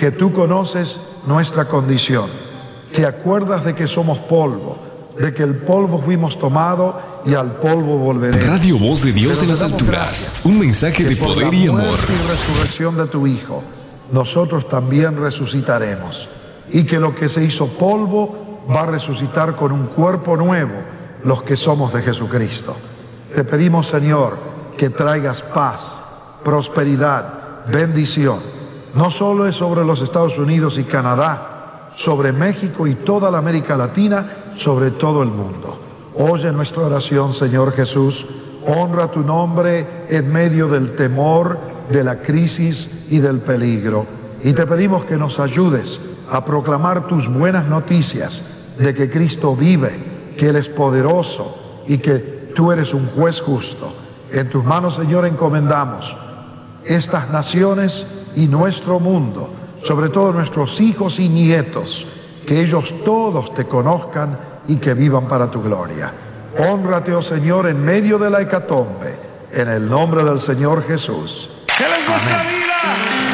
que tú conoces nuestra condición. Te acuerdas de que somos polvo, de que el polvo fuimos tomado y al polvo volveremos. Radio Voz de Dios en las alturas. Un mensaje de poder y amor. Por la muerte y resurrección de tu Hijo, nosotros también resucitaremos. Y que lo que se hizo polvo va a resucitar con un cuerpo nuevo, los que somos de Jesucristo. Te pedimos, Señor, que traigas paz, prosperidad, bendición. No solo es sobre los Estados Unidos y Canadá, sobre México y toda la América Latina, sobre todo el mundo. Oye nuestra oración, Señor Jesús. Honra tu nombre en medio del temor, de la crisis y del peligro. Y te pedimos que nos ayudes a proclamar tus buenas noticias de que Cristo vive, que Él es poderoso y que tú eres un juez justo. En tus manos, Señor, encomendamos estas naciones y nuestro mundo, sobre todo nuestros hijos y nietos, que ellos todos te conozcan y que vivan para tu gloria. Hónrate, oh Señor, en medio de la hecatombe, en el nombre del Señor Jesús. ¡Que les guste la vida!